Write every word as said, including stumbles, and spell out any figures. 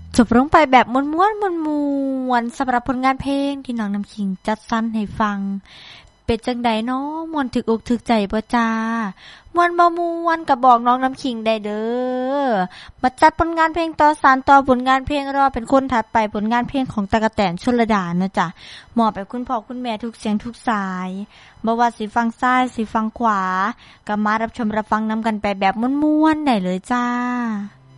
จบลงไปแบบม้วนๆม้วนๆสำหรับผลงานเพลงที่น้องน้ำขิงจัดสรรให้ฟังเป็นจังไดเนาะม่วนถึกอกถึกใจบ่จ้าม่วนบ่ม่วนก็บอกน้องน้ำขิงได้เด้อมาจัดผลงานเพลงต่อสานต่อผลงานเพลงรอเป็นคนถัดไปผลงานเพลงของตะกะแตนชลดานะจ้ะมอบให้คุณพ่อคุณแม่ทุกเสียงทุกสายบ่ว่าสิฟังซ้ายสิฟังขวาก็มารับชมรับฟังนำกันไปแบบม่วนๆได้เลยจ้า